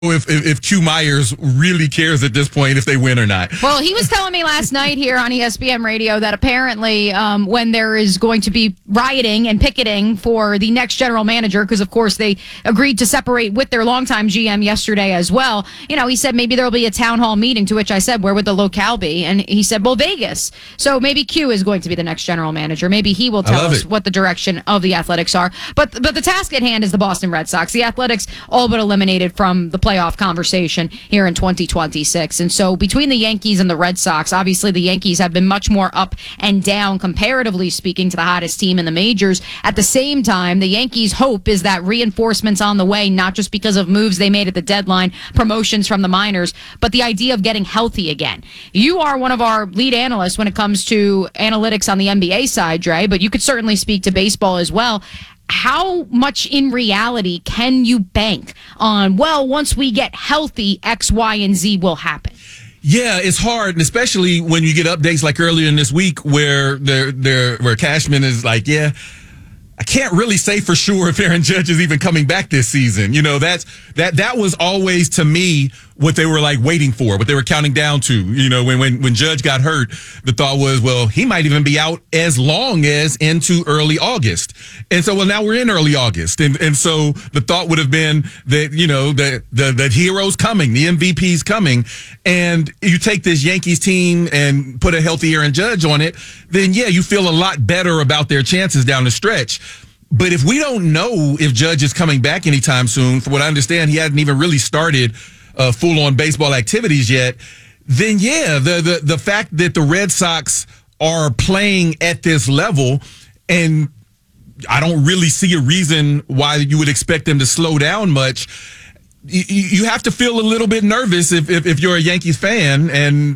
if Q Myers really cares at this point if they win or not. Well, he was telling me last night here on ESPN Radio that apparently when there is going to be rioting and picketing for the next general manager, because of course they agreed to separate with their longtime GM yesterday as well. He said maybe there will be a town hall meeting, to which I said, where would the locale be? And he said, well, Vegas. So maybe Q is going to be the next general manager. Maybe he will tell us what the direction of the Athletics are. But the task at hand is the Boston Red Sox. The Athletics all but eliminated from the playoff conversation here in 2026. And so between the Yankees and the Red Sox, obviously the Yankees have been much more up and down, comparatively speaking, to the hottest team in the majors. At the same time, the Yankees' hope is that reinforcements on the way, not just because of moves they made at the deadline, promotions from the minors, but the idea of getting healthy again. You are one of our lead analysts when it comes to analytics on the NBA side, Dre, but you could certainly speak to baseball as well. How much in reality can you bank on, well, once we get healthy, X, Y, and Z will happen? Yeah, it's hard, and especially when you get updates like earlier in this week where where Cashman is like, yeah, I can't really say for sure if Aaron Judge is even coming back this season. That was always, to me, what they were like waiting for, what they were counting down to. When Judge got hurt, the thought was, well, he might even be out as long as into early August. And so, well, now we're in early August. And so the thought would have been that, the hero's coming, the MVP's coming. And you take this Yankees team and put a healthy Aaron Judge on it, then yeah, you feel a lot better about their chances down the stretch. But if we don't know if Judge is coming back anytime soon, from what I understand, he hadn't even really started full-on baseball activities yet, then yeah, the fact that the Red Sox are playing at this level, and I don't really see a reason why you would expect them to slow down much. You have to feel a little bit nervous if you're a Yankees fan, and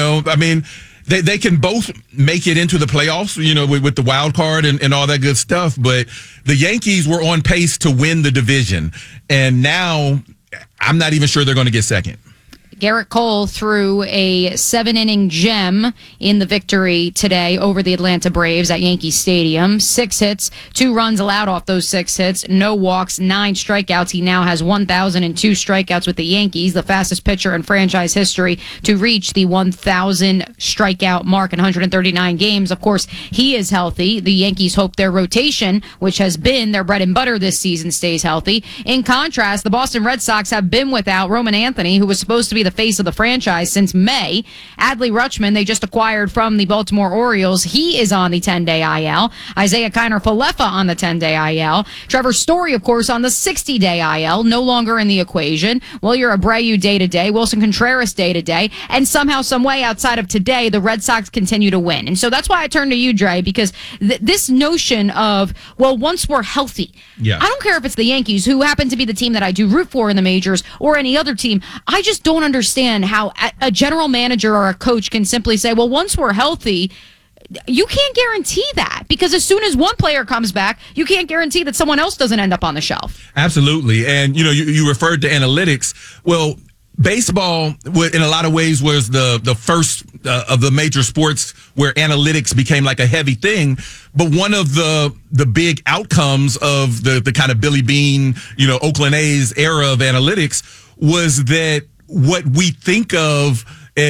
they can both make it into the playoffs, with the wild card and all that good stuff. But the Yankees were on pace to win the division, and now I'm not even sure they're going to get second. Garrett Cole threw a 7-inning gem in the victory today over the Atlanta Braves at Yankee Stadium. 6 hits, 2 runs allowed off those 6 hits, no walks, 9 strikeouts. He now has 1,002 strikeouts with the Yankees, the fastest pitcher in franchise history to reach the 1,000 strikeout mark in 139 games. Of course, he is healthy. The Yankees hope their rotation, which has been their bread and butter this season, stays healthy. In contrast, the Boston Red Sox have been without Roman Anthony, who was supposed to be the face of the franchise since May. Adley Rutschman, they just acquired from the Baltimore Orioles. He is on the 10-day IL. Isaiah Kiner-Falefa on the 10-day IL. Trevor Story, of course, on the 60-day IL, no longer in the equation. Wilyer Abreu day-to-day. Wilson Contreras day-to-day. And somehow, some way, outside of today, the Red Sox continue to win. And so that's why I turn to you, Dre, because this notion of, well, once we're healthy, I don't care if it's the Yankees, who happen to be the team that I do root for in the majors, or any other team. I just don't understand how a general manager or a coach can simply say, well, once we're healthy, you can't guarantee that, because as soon as one player comes back, you can't guarantee that someone else doesn't end up on the shelf. Absolutely. And, you referred to analytics. Well, baseball, in a lot of ways, was the first of the major sports where analytics became like a heavy thing. But one of the big outcomes of the kind of Billy Beane, Oakland A's era of analytics was that what we think of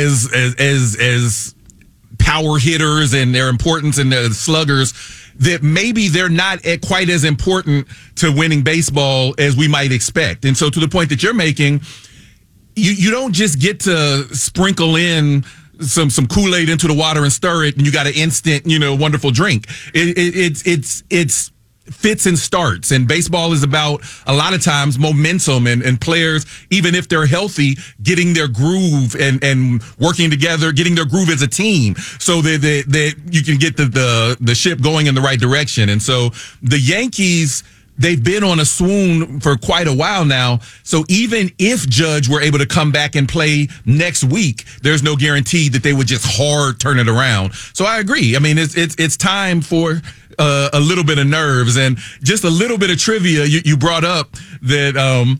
as power hitters and their importance and the sluggers, that maybe they're not quite as important to winning baseball as we might expect. And so, to the point that you're making, you don't just get to sprinkle in some Kool-Aid into the water and stir it, and you got an instant, wonderful drink. It's fits and starts, and baseball is about, a lot of times, momentum and players, even if they're healthy, getting their groove and working together, getting their groove as a team, so that you can get the ship going in the right direction. And so the Yankees, they've been on a swoon for quite a while now. So even if Judge were able to come back and play next week, there's no guarantee that they would just hard turn it around. So I agree. I mean, it's time for a little bit of nerves and just a little bit of trivia. You brought up that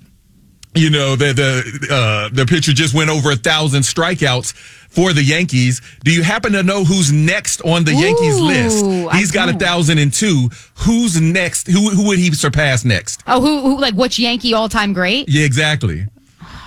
the pitcher just went over 1,000 strikeouts for the Yankees. Do you happen to know who's next on the Yankees list? He's got 1,002. Who's next? Who would he surpass next? Oh, who like which Yankee all-time great? Yeah, exactly.